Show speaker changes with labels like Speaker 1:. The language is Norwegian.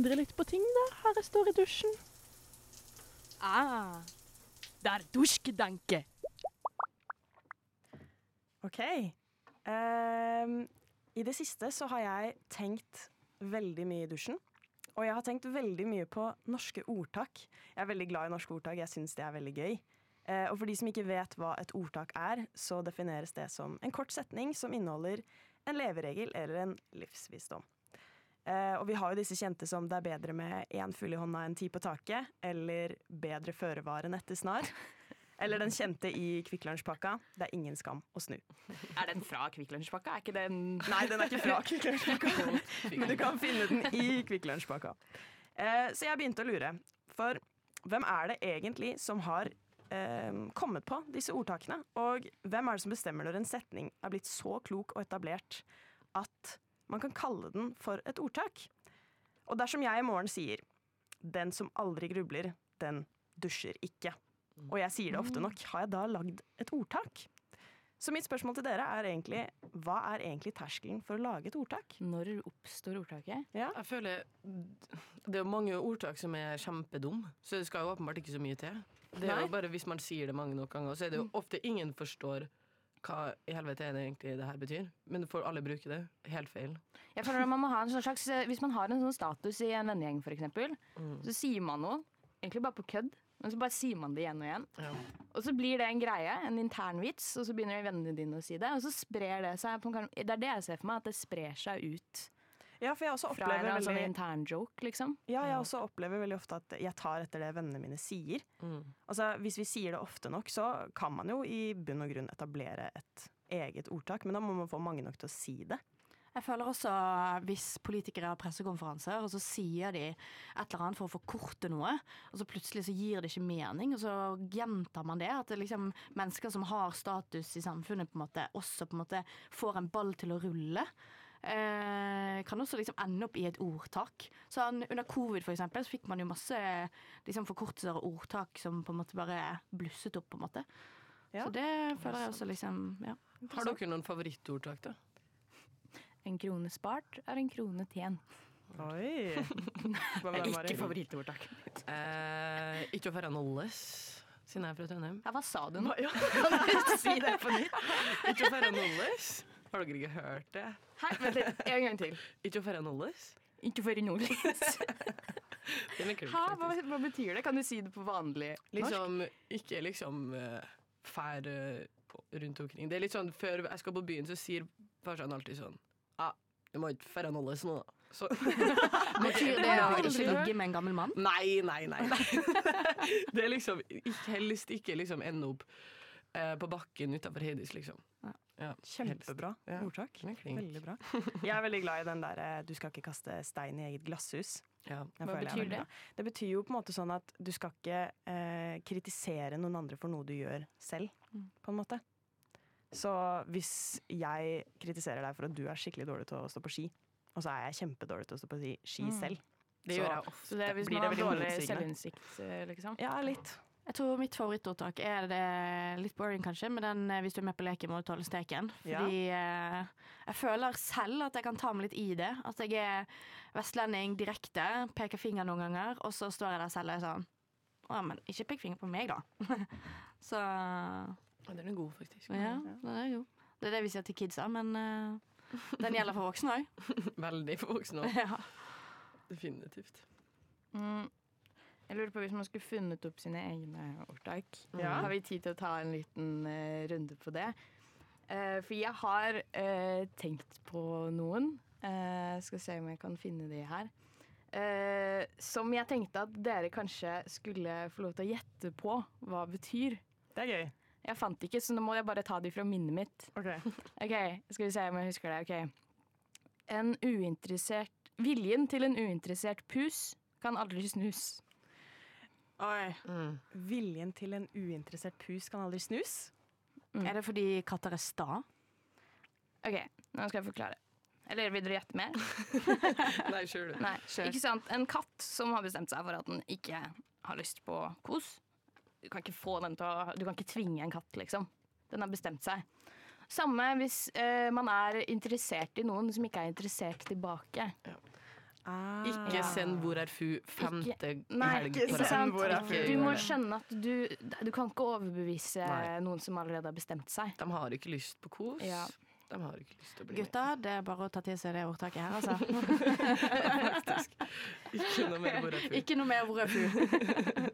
Speaker 1: endre litt på ting da, her jeg står i dusjen. Det er dusjgedanke. Ok. I det siste så har jeg tenkt veldig mye i dusjen. Og jeg har tenkt veldig mye på norske ordtak. Jeg er veldig glad i norske ordtak, jeg synes det er veldig gøy. Og for de som ikke vet hva et ordtak er, så defineres det som en kort setning som inneholder en leveregel eller en livsvisdom. Og vi har jo disse kjente som det er bedre med 1 fugl i hånda enn 10 på taket, eller bedre føre var enn etter snar. Eller den kjente i Kvikk Lunsj-pakka, det er ingen skam å snu.
Speaker 2: Er den fra Kvikk Lunsj-pakka? Er ikke den...
Speaker 1: Nei, den er ikke fra Kvikk Lunsj-pakka, men du kan finne den i Kvikk Lunsj-pakka. Så jeg begynte å lure, for hvem er det egentlig som har kommet på disse ordtakene? Og hvem er det som bestemmer når en setning er blitt så klok og etablert at man kan kalle den for et ordtak? Og dersom jeg i morgen sier, den som aldri grubler, den dusjer ikke. Og jeg sier det ofte nok, har jeg da lagd et ordtak? Så mitt spørsmål til dere er egentlig, hva er egentlig terskelen for å lage et ordtak?
Speaker 2: Når oppstår ordtaket?
Speaker 1: Ja.
Speaker 3: Jeg føler det er mange ordtak som er kjempedum, så det skal jo åpenbart ikke så mye til. Det er jo bare hvis man sier det mange nok ganger, så er det jo ofte ingen forstår hva i helvete er det egentlig det her betyr. Men får alle bruke det. Helt feil.
Speaker 2: Jeg føler at man må ha en slags, hvis man har en sånn status i en vennegjeng for eksempel, så sier man noe, egentlig bare på kødd, men så bare sier man det igjen og igjen. Ja. Og så blir det en greie, en intern vits, og så begynner vennene dine å si det, og så sprer det seg. Det er det jeg ser for meg, at det sprer seg ut.
Speaker 1: Ja, for jeg også
Speaker 2: fra
Speaker 1: opplever
Speaker 2: en sånn intern joke, liksom.
Speaker 1: Ja, jeg også opplever veldig ofte at jeg tar etter det vennene mine sier. Altså, hvis vi sier det ofte nok, så kan man jo i bunn og grunn etablere et eget ordtak, men da må man få mange nok til å si det.
Speaker 4: Jeg føler også hvis politikere har pressekonferanser, og så sier de et eller annet for å forkorte noe, og så plutselig så gir det ikke mening, og så gjentar man det, at det liksom mennesker som har status i samfunnet på en måte, også på en måte får en ball til å rulle, kan også liksom ende opp i et ordtak. Så under covid for eksempel, så fikk man jo masse liksom forkortelser og ordtak som på en måte bare blusset opp på en måte. Ja. Så det føler jeg også liksom, ja.
Speaker 3: Har dere noen favorittordtak da?
Speaker 2: En krone spart er en krone tjent.
Speaker 1: Oi.
Speaker 2: Ikke favorittordtak.
Speaker 3: Ikke å være nolles, siden jeg er fra Trondheim.
Speaker 2: Ja, hva sa du nå?
Speaker 1: Ja.
Speaker 2: Kan du si det på nytt?
Speaker 3: Ikke å være nolles. Har dere ikke hørt det?
Speaker 2: Hei, vent litt, en gang til.
Speaker 3: Ikke å være nolles?
Speaker 2: Ikke for nolles. Hva betyr det? Kan du si det på vanlig
Speaker 3: liksom, norsk? Ikke liksom fær rundt omkring. Det er litt sånn, før jeg skal på byen, så sier farsan alltid sånn, du må ikke færre nolles nå. Så.
Speaker 4: Betyr det å ikke ligge med en gammel mann?
Speaker 3: Nei. Det er liksom, helst ikke liksom ende opp på bakken utenfor Heidis, liksom.
Speaker 1: Ja. Kjempebra ordtak. Veldig bra. Jeg er veldig glad i den der du skal ikke kaste stein i eget glasshus.
Speaker 2: Ja. Hva betyr det?
Speaker 1: Det betyr jo på en måte sånn at du skal ikke kritisere noen andre for noe du gjør selv, på en måte. Så hvis jeg kritiserer deg for at du er skikkelig dårlig til å stå på ski, og så er jeg kjempedårlig til å stå på ski selv,
Speaker 2: det gjør jeg ofte. Så det er hvis man har dårlig selvinnsikt, liksom?
Speaker 1: Ja, litt.
Speaker 4: Jeg tror mitt favorittordtak er det litt boring kanskje, men den hvis du er med på leken må du tåle steken. Fordi jeg føler selv at jeg kan ta meg litt i det. At jeg er vestlending direkte, peker finger noen ganger, og så står jeg der selv og er sånn, men ikke pek finger på meg da. Så...
Speaker 3: Ja, den er god faktisk.
Speaker 4: Ja, den er god. Det er det vi sier til kidsa, men den gjelder for voksne også.
Speaker 3: Veldig for voksne også.
Speaker 4: Ja.
Speaker 3: Definitivt.
Speaker 2: Jeg lurer på hvis man skulle funnet opp sine egne ordtak. Har vi tid til å ta en liten runde på det? For jeg har tenkt på noen. Skal se om jeg kan finne de her. Som jeg tenkte at dere kanskje skulle få lov til å gjette på hva betyr.
Speaker 1: Det er gøy.
Speaker 2: Jeg fant ikke, så nå må jeg bare ta de fra minnet mitt. Ok, skal vi se om jeg husker det. Viljen til en uinteressert pus kan aldri snus.
Speaker 1: Oi. Viljen til en uinteressert pus kan aldri snus?
Speaker 4: Er det fordi katter er sta?
Speaker 2: Ok, nå skal jeg forklare. Eller vil dere gjette mer?
Speaker 3: Nei, kjør du.
Speaker 2: Nei, ikke sant? En katt som har bestemt seg for at den ikke har lyst på kos. Du kan ikke få den til å... Du kan ikke tvinge en katt, liksom. Den har bestemt seg. Samme hvis man er interessert i noen som ikke er interessert tilbake.
Speaker 1: Ja.
Speaker 3: Ikke send 'Hvor er fu?' femte helg
Speaker 1: ikke
Speaker 3: på
Speaker 1: send
Speaker 3: rad.
Speaker 1: hvor er fu.
Speaker 2: Du må skjønne at du kan ikke overbevise noen som allerede har bestemt seg.
Speaker 3: De har ikke lyst på kos.
Speaker 2: Ja.
Speaker 3: De har ikke lyst til å bli
Speaker 4: Gutter, det er bare å ta til seg det ordtaket her, altså.
Speaker 3: Faktisk. Ikke noe mer 'Hvor er fu?'
Speaker 4: Ikke noe mer hvor er fu.